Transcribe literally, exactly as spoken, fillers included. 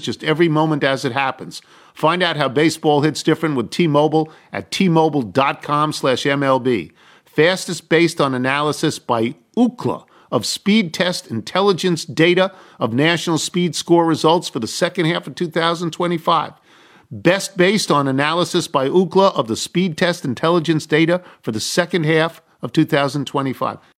just every moment as it happens. Find out how baseball hits different with T-Mobile at T-Mobile.com slash MLB. Fastest based on analysis by Ookla of Speed Test Intelligence data of national speed score results for the second half of two thousand twenty-five. Best based on analysis by Ookla of the Speed Test Intelligence data for the second half of two thousand twenty-five.